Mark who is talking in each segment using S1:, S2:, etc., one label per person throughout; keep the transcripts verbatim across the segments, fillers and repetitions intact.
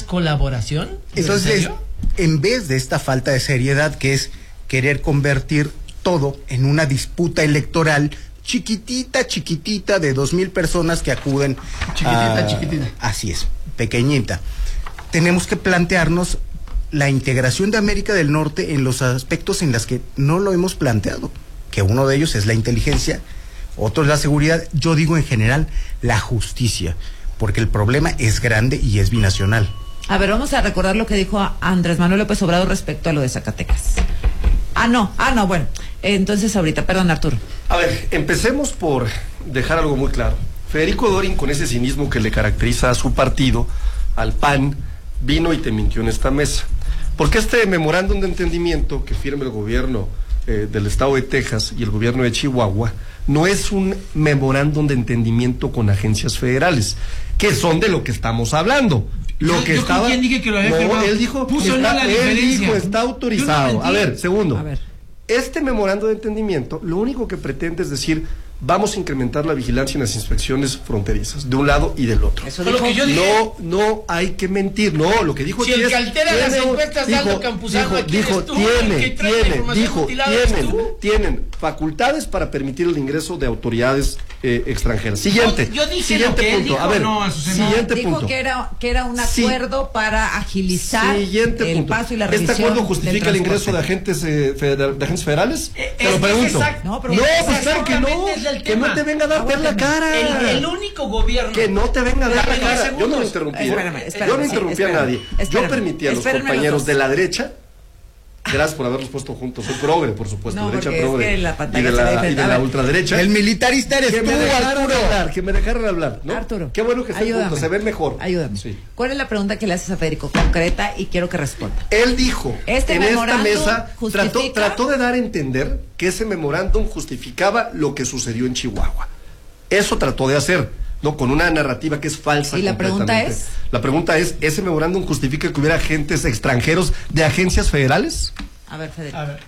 S1: colaboración?
S2: Entonces, en vez de esta falta de seriedad que es querer convertir todo en una disputa electoral chiquitita, chiquitita, de dos mil personas que acuden.
S3: Chiquitita,
S2: a,
S3: chiquitita.
S2: Así es, pequeñita. Tenemos que plantearnos la integración de América del Norte en los aspectos en los que no lo hemos planteado, que uno de ellos es la inteligencia, otro es la seguridad, yo digo en general la justicia, porque el problema es grande y es binacional.
S4: A ver, vamos a recordar lo que dijo Andrés Manuel López Obrador respecto a lo de Zacatecas. Ah, no, ah, no, bueno, entonces ahorita, perdón, Arturo.
S5: A ver, empecemos por dejar algo muy claro. Federico Dorin, con ese cinismo que le caracteriza a su partido, al P A N, vino y te mintió en esta mesa. Porque este memorándum de entendimiento que firma el gobierno eh, del estado de Texas y el gobierno de Chihuahua no es un memorándum de entendimiento con agencias federales, que son de lo que estamos hablando. Lo
S3: yo,
S5: que
S3: yo
S5: estaba.
S3: ¿Quién dije que lo había
S5: no,
S3: firmado?
S5: él dijo.
S3: Puso
S5: está,
S3: la
S5: él
S3: diferencia.
S5: dijo, está autorizado.
S3: No
S5: a ver, segundo.
S4: A ver.
S5: Este memorando de entendimiento, lo único que pretende es decir, vamos a incrementar la vigilancia en las inspecciones fronterizas, de un lado y del otro.
S4: Eso
S3: Fue lo
S4: dijo.
S3: que yo dije.
S5: No, no hay que mentir, no, lo que dijo
S3: Si
S5: aquí
S3: el
S5: es,
S3: que altera las
S5: tiene-
S3: encuestas,
S5: dijo,
S3: Aldo Campuzano,
S5: dijo,
S3: aquí
S5: dijo,
S3: eres tú, el que
S5: tiene,
S3: trae la
S5: tiene,
S3: información
S5: dijo,
S3: mutilada eres
S5: tienen,
S3: tú.
S5: tienen facultades para permitir el ingreso de autoridades eh, extranjeras. Siguiente,
S3: Yo- yo dije
S5: siguiente
S3: lo que él
S5: punto,
S3: dijo,
S5: a ver,
S3: no, Azucena.
S5: siguiente
S4: Dijo
S5: punto.
S4: que era, que era un
S5: Sí.
S4: acuerdo para agilizar
S5: Siguiente
S4: el
S5: punto.
S4: paso y la
S5: ¿Este
S4: revisión
S5: acuerdo justifica
S4: del
S5: el ingreso de
S4: transporte.
S5: agentes eh, federal- de agentes federales?
S3: Eh,
S5: Te
S3: es
S5: lo
S3: que es
S5: pregunto.
S3: exacto.
S4: No, pero-
S5: No, pues claro que no.
S3: Exactamente es el
S5: Que no
S3: tema.
S5: te venga a dar ver la cara.
S3: El, el único gobierno.
S5: Que no te venga a dar la
S3: Dame diez
S5: cara. Yo no lo
S3: segundos.
S5: interrumpí. ¿eh?
S4: Espérame, espérame,
S5: Yo no
S4: sí,
S5: interrumpí
S4: espérame,
S5: a nadie.
S4: espérame.
S5: Yo permití a los
S4: Espérenme los
S5: compañeros
S4: dos.
S5: de la derecha. Gracias por haberlos puesto juntos. Soy progre, por supuesto.
S4: No,
S5: derecha
S4: porque es
S5: progre.
S4: que la
S5: y
S4: pantalla
S5: de
S4: se ve
S5: la, y
S4: diferente.
S5: de
S4: A
S5: la
S4: ver.
S5: ultraderecha.
S2: El militarista eres
S5: que
S2: tú,
S5: me dejaran
S2: Arturo.
S5: hablar, que me dejaran hablar, ¿no?
S4: Arturo,
S5: Qué bueno que estén
S4: ayúdame.
S5: juntos, se ven mejor.
S4: Ayúdame.
S5: Sí.
S4: ¿Cuál es la pregunta que le haces a Federico? Concreta y quiero que responda.
S5: Él dijo
S4: Este
S5: en esta
S4: memorándum
S5: mesa,
S4: justifica-
S5: trató, trató de dar a entender que ese memorándum justificaba lo que sucedió en Chihuahua. Eso trató de hacer, ¿no? Con una narrativa que es falsa.
S4: ¿Y la pregunta
S5: completamente.
S4: es?
S5: La pregunta es, ¿ese memorándum justifica que hubiera agentes extranjeros de agencias federales?
S4: A ver, Federico.
S3: A ver,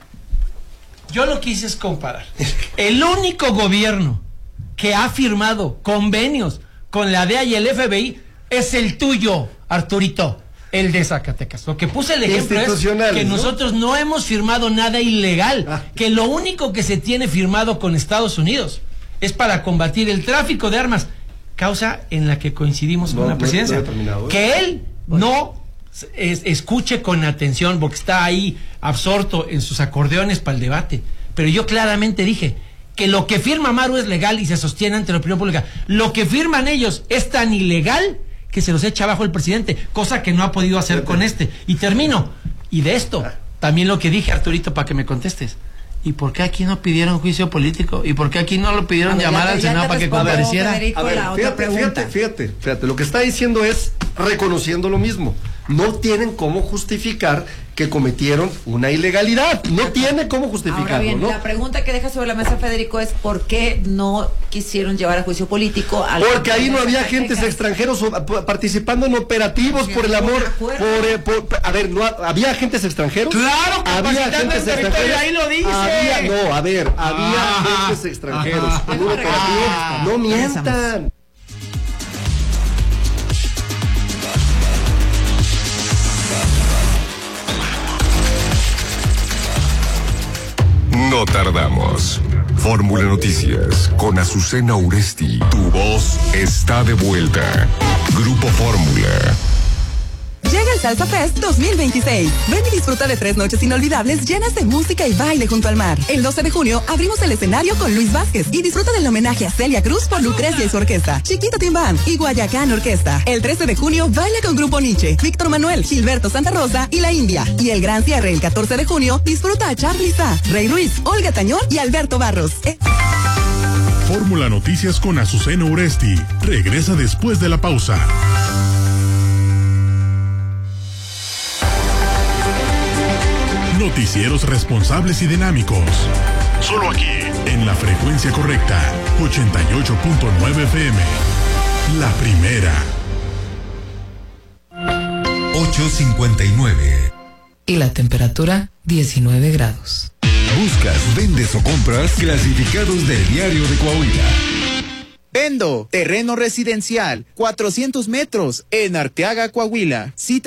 S3: yo lo que hice es comparar. El único gobierno que ha firmado convenios con la D E A y el F B I es el tuyo, Arturito, el de Zacatecas. Lo que puse el ejemplo es
S5: Institucionales,
S3: que
S5: ¿no?
S3: nosotros no hemos firmado nada ilegal,
S5: Ah.
S3: que lo único que se tiene firmado con Estados Unidos es para combatir el tráfico de armas, causa en la que coincidimos
S5: No,
S3: con la
S5: no,
S3: presidencia.
S5: no he terminado, ¿eh?
S3: Que él no es- escuche con atención porque está ahí absorto en sus acordeones para el debate, pero yo claramente dije que lo que firma Maru es legal y se sostiene ante la opinión pública. Lo que firman ellos es tan ilegal que se los echa abajo el presidente, cosa que no ha podido hacer con este. Y termino, y de esto también lo que dije, Arturito, para que me contestes. ¿Y por qué aquí no pidieron juicio político? ¿Y por qué aquí no lo pidieron
S4: A ver,
S3: llamar
S4: ya te-
S3: al
S4: ya
S3: Senado
S4: te
S3: para que
S4: respondió
S3: compareciera?
S4: Federico.
S5: A ver,
S4: la otra
S5: fíjate,
S4: pregunta.
S5: fíjate, fíjate, fíjate, lo que está diciendo es reconociendo lo mismo. No tienen cómo justificar que cometieron una ilegalidad. No tiene cómo
S4: Ahora
S5: justificarlo,
S4: bien,
S5: ¿no?
S4: la pregunta que deja sobre la mesa Federico es ¿por qué no quisieron llevar a juicio político al
S5: Porque ahí no había
S4: Zacatecas?
S5: agentes extranjeros o- p- participando en operativos
S4: Sí,
S5: por el
S4: de
S5: amor.
S4: acuerdo.
S5: Por, eh, por- a ver, no ha- había agentes extranjeros.
S3: Claro,
S5: había
S3: capacitando
S5: agentes
S3: el territorio,
S5: extranjeros.
S3: ahí lo dice.
S5: Había, no, a ver, había
S3: Ah,
S5: agentes extranjeros
S3: ajá.
S5: en un operativo.
S4: Ah,
S5: No
S4: regresamos.
S5: mientan.
S6: No tardamos. Fórmula Noticias con Azucena Uresti. Tu voz está de vuelta. Grupo Fórmula.
S7: Llega el Salsa Fest dos mil veintiséis. Ven y disfruta de tres noches inolvidables llenas de música y baile junto al mar. El doce de junio abrimos el escenario con Luis Vázquez y disfruta del homenaje a Celia Cruz por Lucrecia y su orquesta, Chiquito Timbán y Guayacán Orquesta. El trece de junio baila con Grupo Nietzsche, Víctor Manuel, Gilberto Santa Rosa y La India. Y el gran cierre el catorce de junio disfruta a Charly Sá, Rey Ruiz, Olga Tañón y Alberto Barros. Eh.
S8: Fórmula Noticias con Azucena Uresti. Regresa después de la pausa. Noticieros responsables y dinámicos. Solo aquí, en la frecuencia correcta, ochenta y ocho punto nueve F M. La primera.
S9: ocho cincuenta y nueve.
S10: Y la temperatura, diecinueve grados.
S9: Buscas, vendes o compras clasificados del Diario de Coahuila.
S11: Vendo terreno residencial, cuatrocientos metros, en Arteaga, Coahuila. Cita